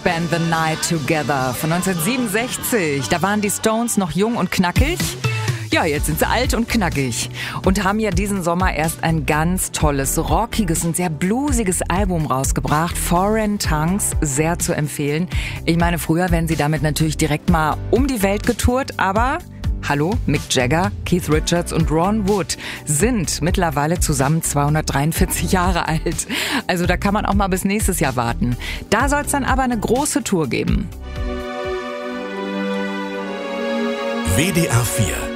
Spend the Night Together von 1967. Da waren die Stones noch jung und knackig. Ja, jetzt sind sie alt und knackig und haben ja diesen Sommer erst ein ganz tolles, rockiges und sehr bluesiges Album rausgebracht. Foreign Tongues, sehr zu empfehlen. Ich meine, früher wären sie damit natürlich direkt mal um die Welt getourt, aber hallo, Mick Jagger, Keith Richards und Ron Wood sind mittlerweile zusammen 243 Jahre alt. Also da kann man auch mal bis nächstes Jahr warten. Da soll es dann aber eine große Tour geben. WDR 4